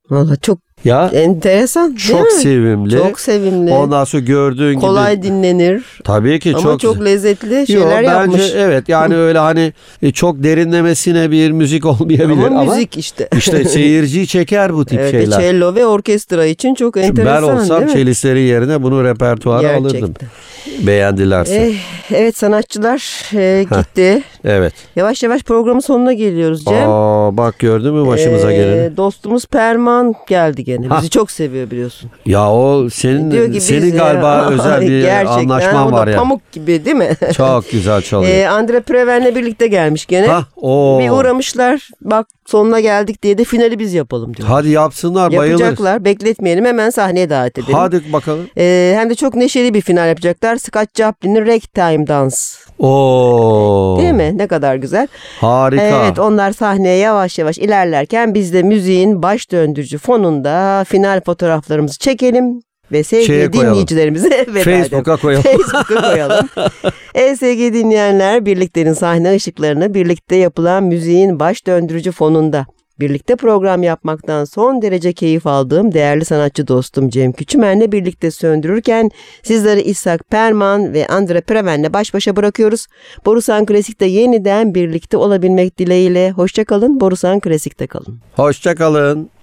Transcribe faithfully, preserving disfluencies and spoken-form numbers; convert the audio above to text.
Valla çok Ya enteresan değil çok mi? sevimli. Çok sevimli. Ondan sonra gördüğün kolay gibi. dinlenir. Tabii ki ama çok. çok lezzetli Yo, şeyler bence yapmış. evet yani öyle hani çok derinlemesine bir müzik olmayabilir ama, ama müzik işte. işte seyirciyi çeker bu tip evet, şeyler. cello ve orkestra için çok enteresan Ben olsam değil mi? celistlerin yerine bunu repertuara Gerçekten. alırdım. Beğendilerse. Eh, evet sanatçılar e, gitti. Evet. Yavaş yavaş programın sonuna geliyoruz Cem. Aa, bak gördün mü başımıza Ee, geleni. Dostumuz Perman geldi gene. Bizi Ha. çok seviyor biliyorsun. Ya o senin Diyor ki senin biz, galiba e, özel bir gerçekten, anlaşman o da var ya. pamuk gibi değil mi? Çok güzel çalıyor. Ee, Andre Preven'le birlikte gelmiş gene. Ha, oo. Bir uğramışlar. Bak sonuna geldik diye de finali biz yapalım diyor. Hadi yapsınlar, bayılırız. Yapacaklar. Bekletmeyelim, hemen sahneye davet edelim. Hadi bakalım. Ee, hem de çok neşeli bir final yapacaklar. Scott Joplin'in Ragtime Dans. Oo. Değil mi? Ne kadar güzel. Harika. Evet, onlar sahneye yavaş yavaş ilerlerken biz de müziğin baş döndürücü fonunda final fotoğraflarımızı çekelim ve sevgili Şeye koyalım. dinleyicilerimize veda Facebook'a edelim. koyalım. Facebook'a koyalım. Evet sevgili dinleyenler, birliktenin sahne ışıklarını birlikte yapılan müziğin baş döndürücü fonunda birlikte program yapmaktan son derece keyif aldığım değerli sanatçı dostum Cem Küçümen'le birlikte söndürürken sizleri İshak Perman ve Andre Preven'le baş başa bırakıyoruz. Borusan Klasik'te yeniden birlikte olabilmek dileğiyle. Hoşça kalın, Borusan Klasik'te kalın. Hoşça kalın.